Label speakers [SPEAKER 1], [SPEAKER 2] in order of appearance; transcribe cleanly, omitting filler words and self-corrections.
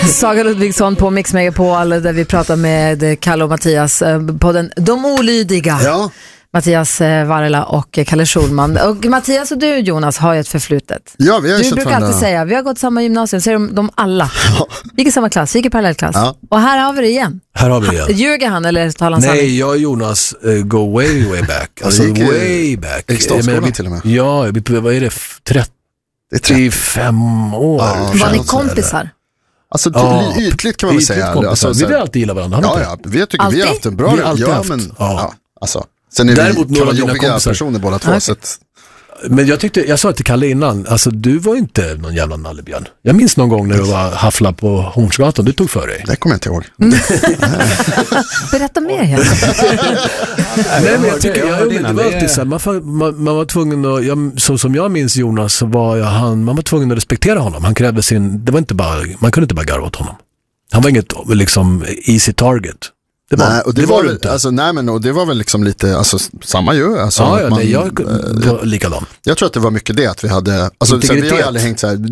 [SPEAKER 1] Saga Ludvigsson på Mix Megapol där vi pratar med Kalle och Mattias på den De olydiga.
[SPEAKER 2] Ja.
[SPEAKER 1] Mattias Varela och Kalle Schulman. Och Mattias och du, Jonas, har ju ett förflutet.
[SPEAKER 2] Ja, vi har
[SPEAKER 1] du brukar alltid säga, vi har gått samma gymnasium, säger de alla. Vi gick i samma klass, vi gick i parallellklass. Ja. Och här har vi det igen. Ljuger han eller talar han sanning?
[SPEAKER 3] Nej, jag och Jonas go way back. Alltså way back.
[SPEAKER 2] Extraskolan till och med.
[SPEAKER 3] Ja, vad är det? 35 år.
[SPEAKER 2] Ja,
[SPEAKER 1] var ni kompisar?
[SPEAKER 2] Alltså ytligt kan man väl säga. Alltså,
[SPEAKER 3] vi vill alltid gilla varandra.
[SPEAKER 2] Ja, vi tycker vi har haft en bra...
[SPEAKER 3] Vi har alltid haft.
[SPEAKER 2] Alltså, sen är däremot några av dina kompisar personer båda två. Så att...
[SPEAKER 3] Men jag sa till Kalle innan, alltså du var inte någon jävla nallebjörn. Jag minns någon gång när du var haffla på Hornsgatan, du tog för dig.
[SPEAKER 2] Det kommer jag inte ihåg.
[SPEAKER 1] Berätta mer här.
[SPEAKER 3] Nej, men jag tycker det var alltid så här, man var tvungen att, så som jag minns Jonas, så var man var tvungen att respektera honom. Han krävde man kunde inte bara garva åt honom. Han var inget liksom easy target. Det var väl liksom lite samma ju. Alltså, jag var likadan.
[SPEAKER 2] Jag tror att det var mycket det att vi hade, alltså, vi har ju aldrig hängt så här,